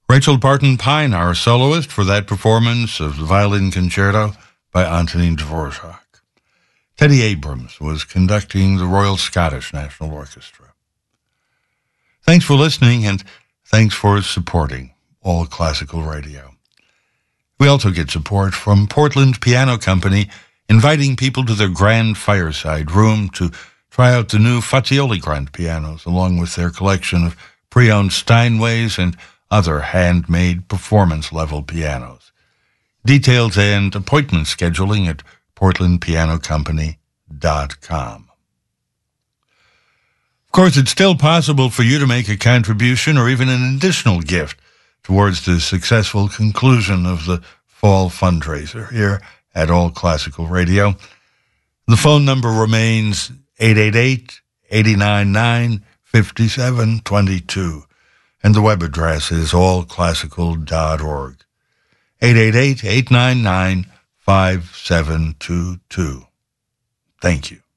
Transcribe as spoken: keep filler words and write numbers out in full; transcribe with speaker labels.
Speaker 1: Rachel Barton Pine, our soloist, for that performance of the Violin Concerto by Antonin Dvorak. Teddy Abrams was conducting the Royal Scottish National Orchestra. Thanks for listening, and thanks for supporting All Classical Radio. We also get support from Portland Piano Company, inviting people to their grand fireside room to try out the new Fazioli grand pianos, along with their collection of pre-owned Steinways and other handmade performance-level pianos. Details and appointment scheduling at portland piano company dot com. Of course, it's still possible for you to make a contribution or even an additional gift towards the successful conclusion of the fall fundraiser here at All Classical Radio. The phone number remains eight eight eight, eight nine nine, five seven two two, and the web address is all classical dot org. eight eight eight, eight nine nine, five seven two two. Thank you.